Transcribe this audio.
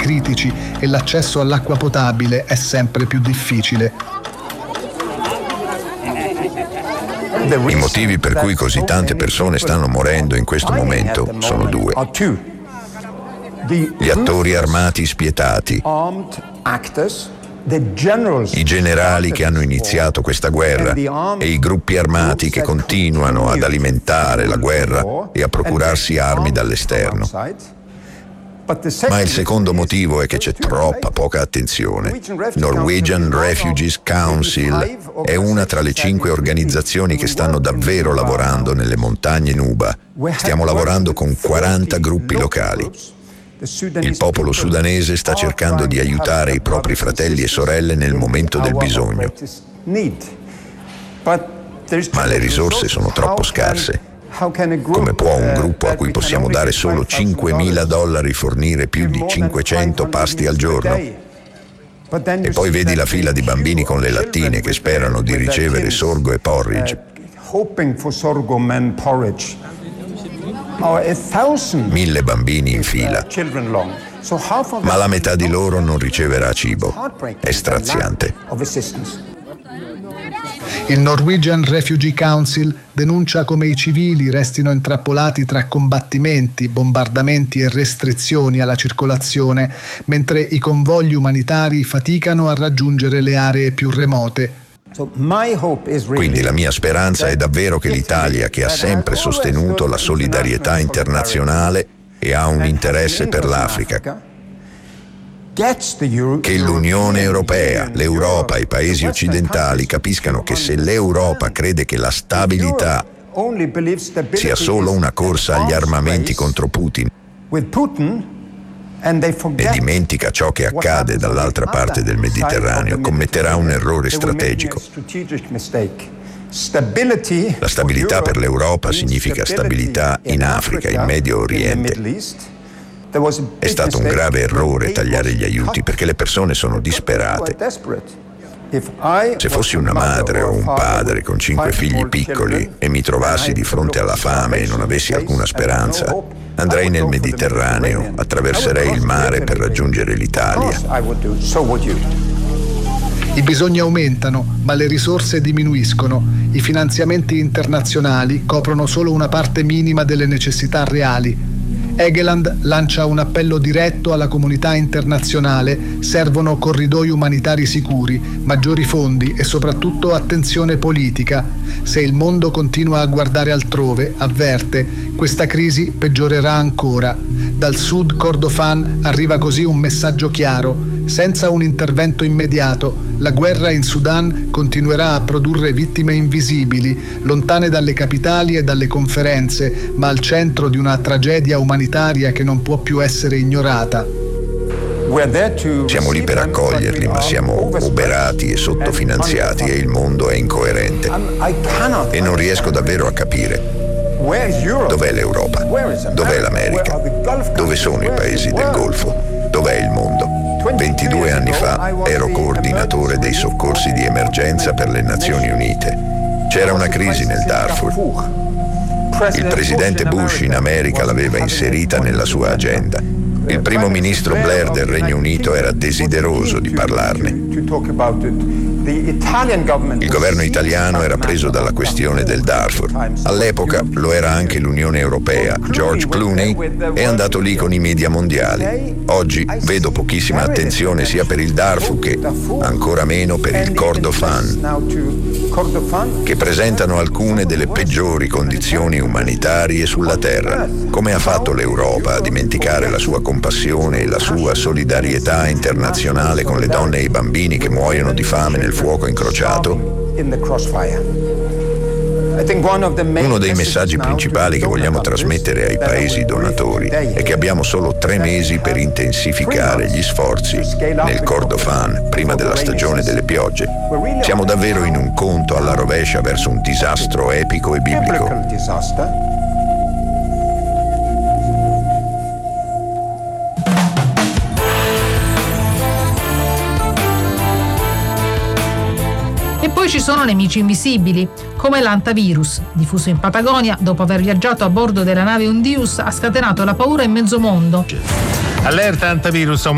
critici e l'accesso all'acqua potabile è sempre più difficile. I motivi per cui così tante persone stanno morendo in questo momento sono due. Gli attori armati spietati, i generali che hanno iniziato questa guerra e i gruppi armati che continuano ad alimentare la guerra e a procurarsi armi dall'esterno. Ma il secondo motivo è che c'è troppa poca attenzione. Norwegian Refugees Council è una tra le 5 organizzazioni che stanno davvero lavorando nelle montagne Nuba. Stiamo lavorando con 40 gruppi locali. Il popolo sudanese sta cercando di aiutare i propri fratelli e sorelle nel momento del bisogno. Ma le risorse sono troppo scarse. Come può un gruppo a cui possiamo dare solo $5.000 fornire più di 500 pasti al giorno? E poi vedi la fila di bambini con le lattine che sperano di ricevere sorgo e porridge. 1.000 bambini in fila, ma la metà di loro non riceverà cibo. È straziante. Il Norwegian Refugee Council denuncia come i civili restino intrappolati tra combattimenti, bombardamenti e restrizioni alla circolazione, mentre i convogli umanitari faticano a raggiungere le aree più remote. Quindi la mia speranza è davvero che l'Italia, che ha sempre sostenuto la solidarietà internazionale e ha un interesse per l'Africa, che l'Unione Europea, l'Europa e i paesi occidentali capiscano che se l'Europa crede che la stabilità sia solo una corsa agli armamenti contro Putin e dimentica ciò che accade dall'altra parte del Mediterraneo, commetterà un errore strategico. La stabilità per l'Europa significa stabilità in Africa, in Medio Oriente. È stato un grave errore tagliare gli aiuti perché le persone sono disperate. Se fossi una madre o un padre con 5 figli piccoli e mi trovassi di fronte alla fame e non avessi alcuna speranza, andrei nel Mediterraneo, attraverserei il mare per raggiungere l'Italia. I bisogni aumentano, ma le risorse diminuiscono. I finanziamenti internazionali coprono solo una parte minima delle necessità reali. Egeland lancia un appello diretto alla comunità internazionale: servono corridoi umanitari sicuri, maggiori fondi e soprattutto attenzione politica. Se il mondo continua a guardare altrove, avverte, questa crisi peggiorerà ancora. Dal sud Kordofan arriva così un messaggio chiaro: senza un intervento immediato, la guerra in Sudan continuerà a produrre vittime invisibili, lontane dalle capitali e dalle conferenze, ma al centro di una tragedia umanitaria che non può più essere ignorata. Siamo lì per accoglierli, ma siamo uberati e sottofinanziati e il mondo è incoerente. E non riesco davvero a capire. Dov'è l'Europa? Dov'è l'America? Dove sono i paesi del Golfo? Dov'è il mondo? 22 anni fa ero coordinatore dei soccorsi di emergenza per le Nazioni Unite. C'era una crisi nel Darfur. Il presidente Bush in America l'aveva inserita nella sua agenda. Il primo ministro Blair del Regno Unito era desideroso di parlarne. Il governo italiano era preso dalla questione del Darfur. All'epoca lo era anche l'Unione Europea. George Clooney è andato lì con i media mondiali. Oggi vedo pochissima attenzione sia per il Darfur che ancora meno per il Kordofan, che presentano alcune delle peggiori condizioni umanitarie sulla terra. Come ha fatto l'Europa a dimenticare la sua compassione e la sua solidarietà internazionale con le donne e i bambini che muoiono di fame nel fuoco incrociato? Uno dei messaggi principali che vogliamo trasmettere ai paesi donatori è che abbiamo solo 3 mesi per intensificare gli sforzi nel Kordofan prima della stagione delle piogge. Siamo davvero in un conto alla rovescia verso un disastro epico e biblico. E poi ci sono nemici invisibili, come l'antavirus, diffuso in Patagonia dopo aver viaggiato a bordo della nave Undius, ha scatenato la paura in mezzo mondo. Allerta antavirus.